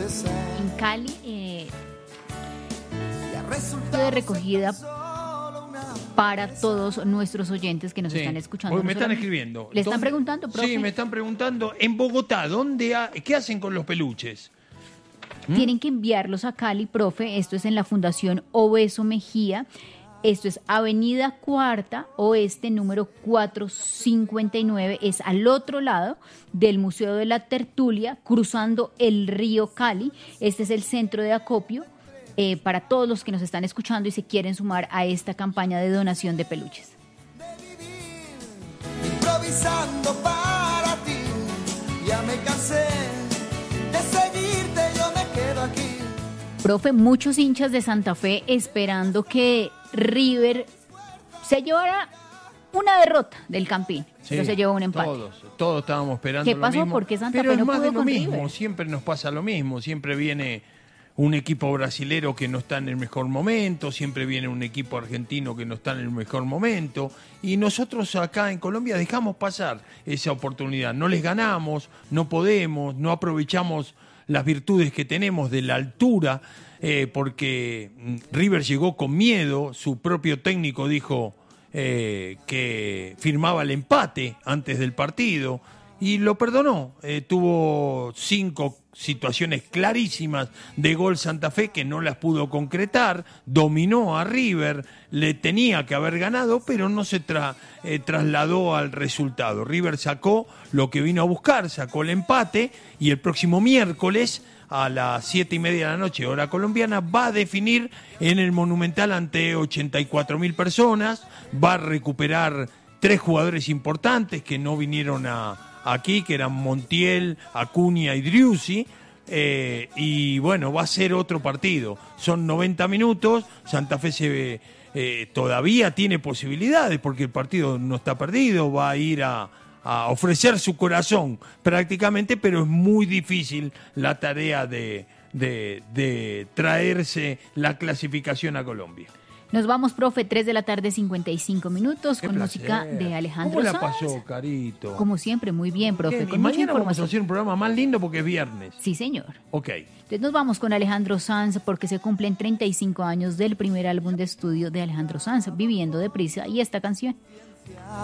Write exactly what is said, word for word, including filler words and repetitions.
En Cali, eh, de recogida para todos nuestros oyentes que nos Sí. están escuchando. Porque me No están solamente- escribiendo. ¿Le están ¿Dónde? preguntando, profe? Sí, me están preguntando. En Bogotá, ¿dónde ha- ¿qué hacen con los peluches? Tienen que enviarlos a Cali, profe. Esto es en la Fundación Obeso Mejía. Esto es Avenida Cuarta Oeste, número cuatrocientos cincuenta y nueve. Es al otro lado del Museo de la Tertulia, cruzando el río Cali. Este es el centro de acopio eh, para todos los que nos están escuchando y se quieren sumar a esta campaña de donación de peluches. Improvisando para ti, ya me cansé de seguirte, yo me quedo aquí. Profe, muchos hinchas de Santa Fe esperando que River se llevara una derrota del Campín, pero se llevó un empate. Todos, todos estábamos esperando ¿Qué lo pasó? mismo. ¿Por qué Santa Pero Fe es no más pudo de lo con mismo, River? siempre nos pasa lo mismo, siempre viene un equipo brasilero que no está en el mejor momento, siempre viene un equipo argentino que no está en el mejor momento, y nosotros acá en Colombia dejamos pasar esa oportunidad, no les ganamos, no podemos, no aprovechamos las virtudes que tenemos de la altura, eh, porque River llegó con miedo, su propio técnico dijo eh, que firmaba el empate antes del partido y lo perdonó. Eh, tuvo cinco situaciones clarísimas de gol Santa Fe que no las pudo concretar, dominó a River, le tenía que haber ganado, pero no se tra- eh, trasladó al resultado. River sacó lo que vino a buscar, sacó el empate y el próximo miércoles a las siete y media de la noche, hora colombiana, va a definir en el Monumental ante ochenta y cuatro mil personas, va a recuperar tres jugadores importantes que no vinieron a, aquí, que eran Montiel, Acuña y Driussi, eh, y bueno, va a ser otro partido. Son noventa minutos, Santa Fe se eh, todavía tiene posibilidades porque el partido no está perdido, va a ir a a ofrecer su corazón prácticamente, pero es muy difícil la tarea de, de, de traerse la clasificación a Colombia. Nos vamos, profe, tres de la tarde, cincuenta y cinco minutos, Qué con placer. música de Alejandro ¿Cómo la Sanz. pasó, Carito? Como siempre, muy bien, profe, Bien, y con mucha mañana vamos a información. hacer un programa más lindo porque es viernes. Sí, señor. Ok. Entonces nos vamos con Alejandro Sanz porque se cumplen treinta y cinco años del primer álbum de estudio de Alejandro Sanz, Viviendo Deprisa, y esta canción.